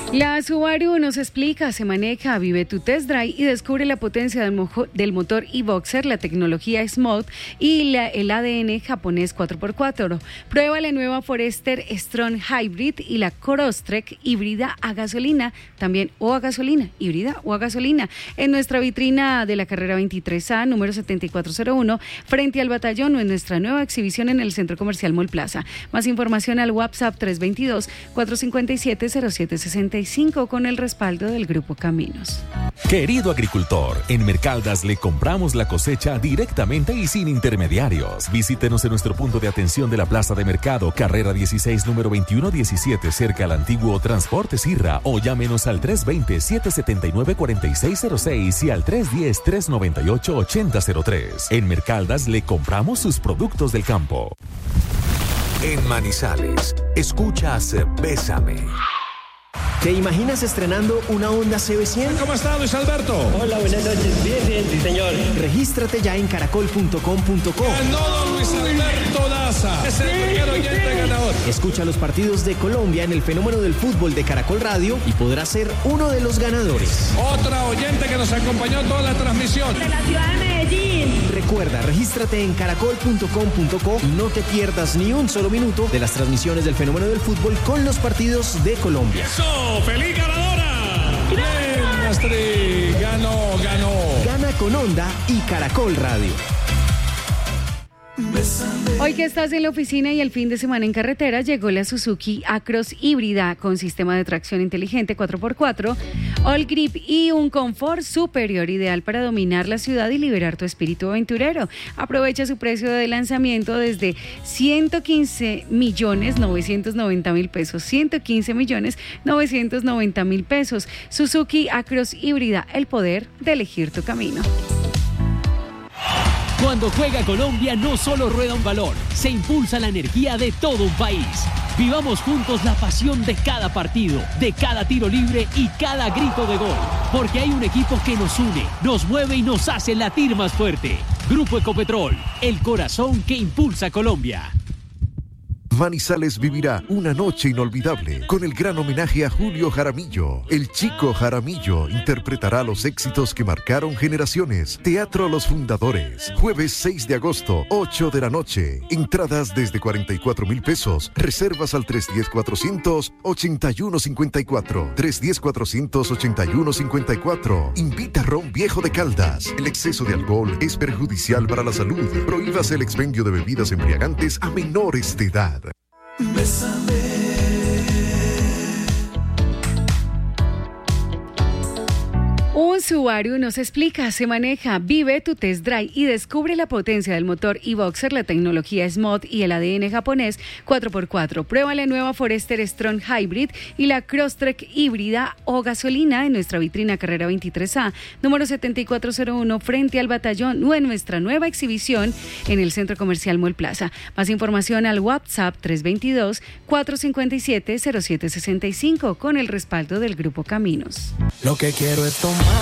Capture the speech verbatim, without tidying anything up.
La Subaru nos explica, se maneja, vive tu test drive y descubre la potencia del, mojo, del motor e-Boxer, la tecnología Smooth y la, el A D N japonés cuatro por cuatro. Prueba la nueva Forester Strong Hybrid y la Crosstrek híbrida a gasolina, también o a gasolina, híbrida o a gasolina, en nuestra vitrina de la carrera veintitrés A, número setenta y cuatro cero uno, frente al batallón o en nuestra nueva exhibición en el Centro Comercial Mall Plaza. Más información al WhatsApp tres dos dos, cuatro cinco siete, cero siete seis cinco con el respaldo del Grupo Caminos. Querido agricultor, en Mercaldas le compramos la cosecha directamente y sin intermediarios. Visítenos en nuestro punto de atención de la Plaza de Mercado, carrera dieciséis, número veintiuno diecisiete, cerca al antiguo Transporte Sirra, o llámenos al tres dos cero, siete siete nueve, cuatro seis cero seis y al tres uno cero, tres nueve ocho, ocho cero cero tres. En Mercaldas le compramos sus productos del campo. En Manizales, escuchas Bésame. ¿Te imaginas estrenando una Honda C B cien? ¿Cómo está, Luis Alberto? Hola, buenas noches. Bien, bien, sí, señor. Regístrate ya en caracol punto com punto co. Ganó Luis Alberto Daza. Es el primer oyente ganador. Escucha los partidos de Colombia en el fenómeno del fútbol de Caracol Radio y podrás ser uno de los ganadores. Otra oyente que nos acompañó toda la transmisión. De la ciudad de Medellín. Recuerda, regístrate en caracol punto com punto co y no te pierdas ni un solo minuto de las transmisiones del fenómeno del fútbol con los partidos de Colombia. ¡Eso! ¡Feliz ganadora! ¡Bien, Astrid! ¡Ganó, ganó! Gana con Honda y Caracol Radio. Hoy que estás en la oficina y el fin de semana en carretera, llegó la Suzuki Acros híbrida con sistema de tracción inteligente cuatro por cuatro, all grip y un confort superior, ideal para dominar la ciudad y liberar tu espíritu aventurero. Aprovecha su precio de lanzamiento desde ciento quince millones novecientos noventa mil pesos, ciento quince millones novecientos noventa mil pesos. Suzuki Acros híbrida, el poder de elegir tu camino. Cuando juega Colombia no solo rueda un balón, se impulsa la energía de todo un país. Vivamos juntos la pasión de cada partido, de cada tiro libre y cada grito de gol. Porque hay un equipo que nos une, nos mueve y nos hace latir más fuerte. Grupo Ecopetrol, el corazón que impulsa a Colombia. Manizales vivirá una noche inolvidable con el gran homenaje a Julio Jaramillo. El Chico Jaramillo interpretará los éxitos que marcaron generaciones. Teatro Los Fundadores, jueves seis de agosto, ocho de la noche. Entradas desde cuarenta y cuatro mil pesos. Reservas al tres uno cero, cuatrocientos ochenta y uno cincuenta y cuatro. tres uno cero, cuatrocientos ochenta y uno cincuenta y cuatro. Invita Ron Viejo de Caldas. El exceso de alcohol es perjudicial para la salud. Prohíbase el expendio de bebidas embriagantes a menores de edad. Bésame. Un Subaru nos explica, se maneja, vive tu test drive y descubre la potencia del motor e-Boxer, la tecnología Smooth y el A D N japonés cuatro por cuatro. Prueba la nueva Forester Strong Hybrid y la Crosstrek híbrida o gasolina en nuestra vitrina carrera veintitrés A, número setenta y cuatro cero uno, frente al batallón o en nuestra nueva exhibición en el Centro Comercial Mall Plaza. Más información al WhatsApp tres dos dos, cuatro cinco siete, cero siete seis cinco con el respaldo del Grupo Caminos. Lo que quiero es tomar